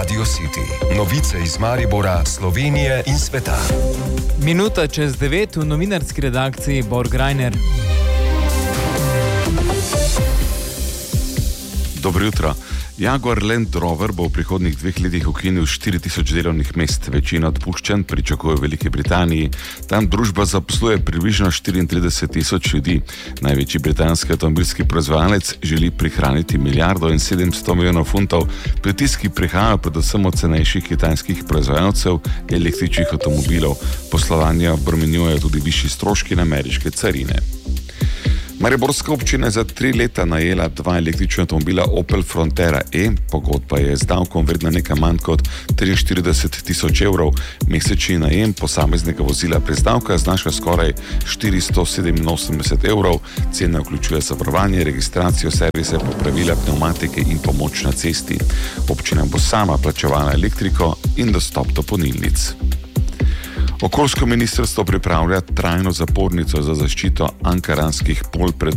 Radio City. Novice iz Maribora, Slovenije in sveta. Minuta čez 9 v novinarski redakciji Borg Reiner. Dobro jutro. Jaguar Land Rover bo v prihodnjih 2 letih ukinil 4000 delovnih mest. Večina odpuščanj pričakuje v Veliki Britaniji. Tam družba zaposluje približno 34 000 ljudi. Največji britanski avtomobilski proizvajalec želi prihraniti milijardo in 700 milijonov funtov. Pritiski prihajajo predvsem od cenejših kitajskih proizvajalcev električnih avtomobilov. Poslovanje obremenjujejo tudi višji stroški in ameriške carine. Mariborska občina je za 3 leta najela 2 električna avtomobila Opel Frontera E. Pogodba je z davkom vredna nekaj manj kot 43 000 evrov. Mesečni najem posameznega vozila brez davka znaša skoraj 487 evrov. Cena vključuje zavarovanje, registracijo, servise, popravila pnevmatike in pomoč na cesti. Občina bo sama plačevala elektriko in dostop do polnilnic. Okoljsko ministrstvo pripravlja trajno zapornico za zaščito ankaranskih polj pred